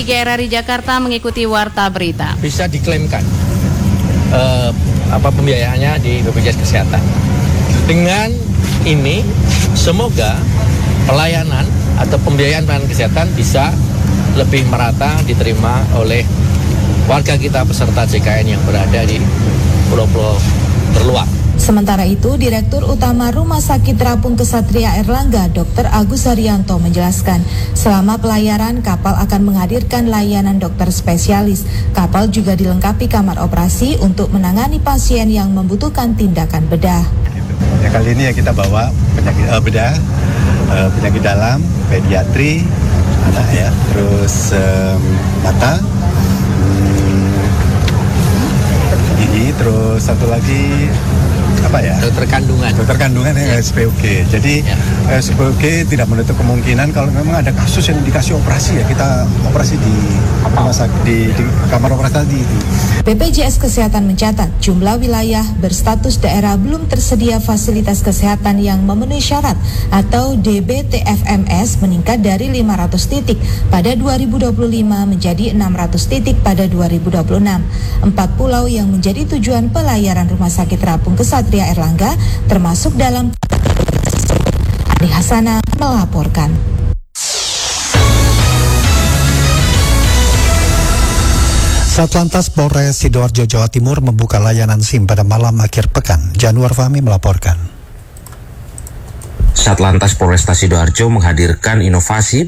GRRI Jakarta mengikuti Warta Berita. Bisa diklaimkan pembiayaannya di BPJS Kesehatan. Dengan ini semoga pelayanan atau pembiayaan pelayanan kesehatan bisa lebih merata diterima oleh warga kita peserta JKN yang berada di pulau-pulau terluar. Sementara itu, Direktur Utama Rumah Sakit Terapung Ksatria Airlangga, Dr. Agus Haryanto menjelaskan, selama pelayaran kapal akan menghadirkan layanan dokter spesialis. Kapal juga dilengkapi kamar operasi untuk menangani pasien yang membutuhkan tindakan bedah. Ya, kali ini ya kita bawa penyakit bedah, penyakit dalam, pediatri, anak ya, terus mata, gigi, terus satu lagi dokter kandungan ya. SPOG. Jadi SPOG tidak menutup kemungkinan kalau memang ada kasus yang indikasi operasi ya kita operasi di rumah sakit di kamar operasi tadi itu. BPJS Kesehatan mencatat jumlah wilayah berstatus daerah belum tersedia fasilitas kesehatan yang memenuhi syarat atau DBTFMS meningkat dari 500 titik pada 2025 menjadi 600 titik pada 2026. 4 pulau yang menjadi tujuan pelayaran Rumah Sakit Terapung Ksatria Airlangga termasuk dalam Adi Hasana melaporkan. Satlantas Polres Sidoarjo, Jawa Timur membuka layanan SIM pada malam akhir pekan. Januar Fahmi melaporkan. Satlantas Polresta Sidoarjo menghadirkan inovasi